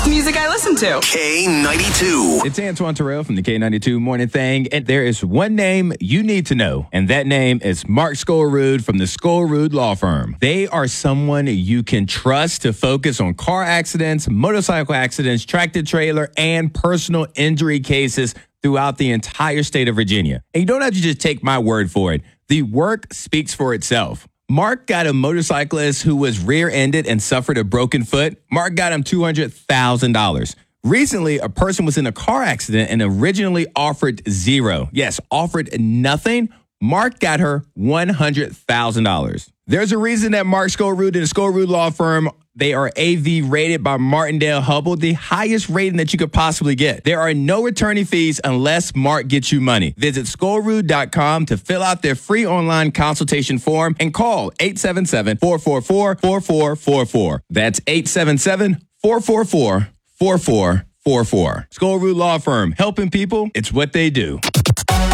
music I listen to. K92. It's Antoine Terrell from the K92 Morning Thing, and there is one name you need to know, and that name is Mark Skolrud from the Skolrud Law Firm. They are someone you can trust to focus on car accidents, motorcycle accidents, tractor trailer, and personal injury cases throughout the entire state of Virginia. And you don't have to just take my word for it. The work speaks for itself. Mark got a motorcyclist who was rear-ended and suffered a broken foot. Mark got him $200,000. Recently, a person was in a car accident and originally offered zero. Yes, offered nothing. Mark got her $100,000. There's a reason that Mark Skolrud and the Skolrud Law Firm, they are AV rated by Martindale-Hubbell, the highest rating that you could possibly get. There are no attorney fees unless Mark gets you money. Visit Skolrud.com to fill out their free online consultation form and call 877-444-4444. That's 877-444-4444. Skolrud Law Firm, helping people, it's what they do.